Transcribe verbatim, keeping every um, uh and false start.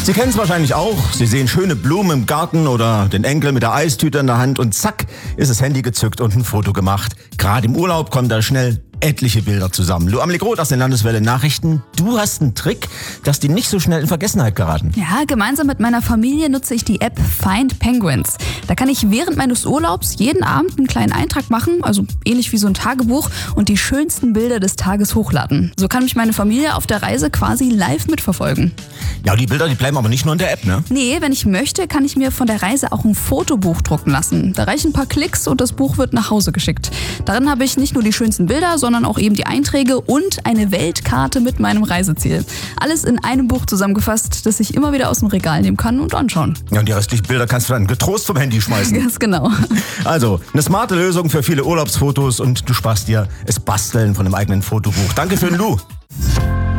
Sie kennen es wahrscheinlich auch. Sie sehen schöne Blumen im Garten oder den Enkel mit der Eistüte in der Hand und zack, ist das Handy gezückt und ein Foto gemacht. Gerade im Urlaub kommen da schnell etliche Bilder zusammen. Lu Amelie Groth aus den Landeswelle Nachrichten. Du hast einen Trick, dass die nicht so schnell in Vergessenheit geraten. Ja, gemeinsam mit meiner Familie nutze ich die App Find Penguins. Da kann ich während meines Urlaubs jeden Abend einen kleinen Eintrag machen, also ähnlich wie so ein Tagebuch, und die schönsten Bilder des Tages hochladen. So kann mich meine Familie auf der Reise quasi live mitverfolgen. Ja, die Bilder, die bleiben aber nicht nur in der App, ne? Nee, wenn ich möchte, kann ich mir von der Reise auch ein Fotobuch drucken lassen. Da reichen ein paar Klicks und das Buch wird nach Hause geschickt. Darin habe ich nicht nur die schönsten Bilder, sondern auch eben die Einträge und eine Weltkarte mit meinem Reiseziel. Alles in einem Buch zusammengefasst, das ich immer wieder aus dem Regal nehmen kann und anschauen. Ja, und die restlichen Bilder kannst du dann getrost vom Handy schmeißen. Ganz genau. Also, eine smarte Lösung für viele Urlaubsfotos und du sparst dir das Basteln von einem eigenen Fotobuch. Danke für den Lu.